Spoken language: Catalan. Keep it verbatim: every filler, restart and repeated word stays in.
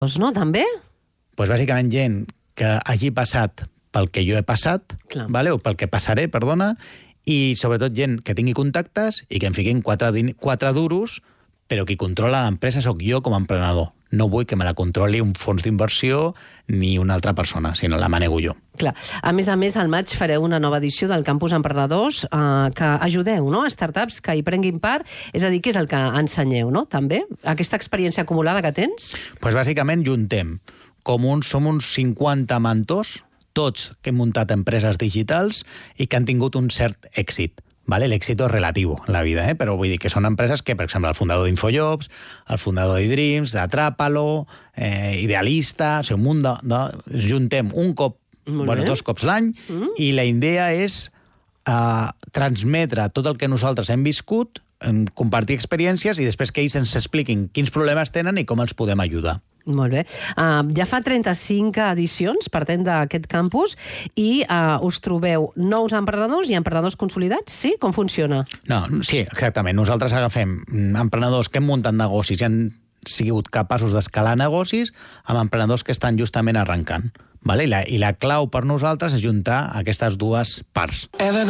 no, també? Pues bàsicament gent que hagi passat pel que jo he passat, vale? O pel que passaré, perdona, i sobretot gent que tingui contactes i que em fiquin quatre, quatre duros, però qui controla l'empresa sóc jo com a emprenedor. No vull que me la controli un fons d'inversió ni una altra persona, sinó la manego jo. Clar. A més a més, al maig fareu una nova edició del Campus Emprenedors eh, que ajudeu, no?, a startups que hi prenguin part. És a dir, què és el que ensenyeu, no?, també? Aquesta experiència acumulada que tens? Pues bàsicament juntem. Com uns, som uns cinquanta mentors, tots que hem muntat empreses digitals i que han tingut un cert èxit. Vale? L'éxito és relatiu en la vida, eh? Però vull dir que són empreses que, per exemple, el fundador d'Infojobs, el fundador d'Idreams, d'Atrapalo, eh, Idealista, o sigui, un munt de, de... Juntem un cop, bueno, dos cops l'any, mm. i la idea és eh, transmetre tot el que nosaltres hem viscut, compartir experiències i després que ells ens expliquin quins problemes tenen i com els podem ajudar. Molt bé. Uh, ja fa trenta-cinc edicions, partent d'aquest campus, i uh, us trobeu nous emprenedors i emprenedors consolidats, sí? Com funciona? No, sí, exactament. Nosaltres agafem emprenedors que hem muntat negocis i han sigut capaços d'escalar negocis amb emprenedors que estan justament arrencant. Vale? I, la, I la clau per nosaltres és juntar aquestes dues parts.